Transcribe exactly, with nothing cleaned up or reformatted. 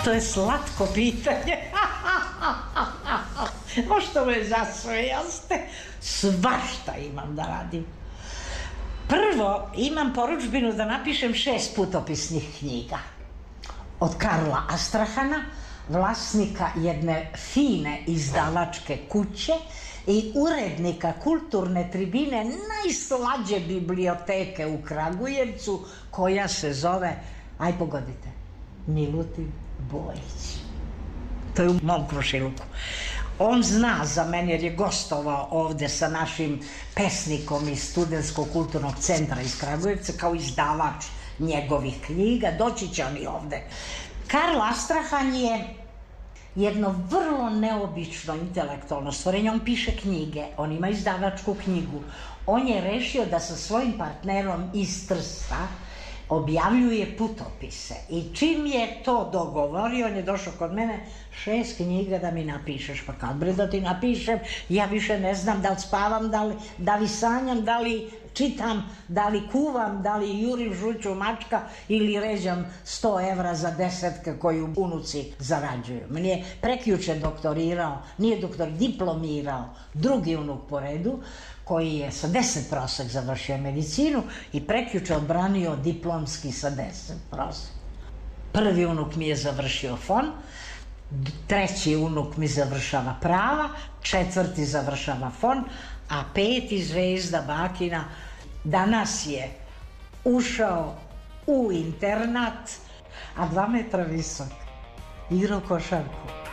To je slatko pitanje. Možda me zasvejaste. Svašta imam da radim. Prvo, imam poručbinu da napišem šest putopisnih knjiga. Od Karla Astrahana, vlasnika jedne fine izdavačke kuće i urednika kulturne tribine najslađe biblioteke u Kragujevcu, koja se zove, aj pogodite, Milutin Bojić. To je u mom Krušiluku. On zna za mene jer je gostovao ovde sa našim pesnikom iz Studentskog kulturnog centra iz Kragujevca kao izdavač njegovih knjiga. Doći će on i ovde. Karl Astrahan je jedno vrlo neobično intelektualno stvorenje. On piše knjige, on ima izdavačku knjigu. On je rešio da sa svojim partnerom iz Trsta objavljuje putopise i čim je to dogovorio, on je došao kod mene, šest knjiga da mi napišeš. Pa kad bre da ti napišem, ja više ne znam da li spavam, da li, da li sanjam, da li čitam, da li kuvam, da li jurim žuću mačka ili ređam sto evra za desetke koju unuci zarađuju. Meni je prekjuče doktorirao, nije doktor, diplomirao, drugi unuk po redu, koji je sa deset prosek završio medicinu i prekjuče odbranio diplomski sa deset prosek. Prvi unuk mi je završio fon, treći unuk mi završava prava, četvrti završava fon, a peti Zvezda Bakina danas je ušao u internat, a dva metra visok, igrao košarku.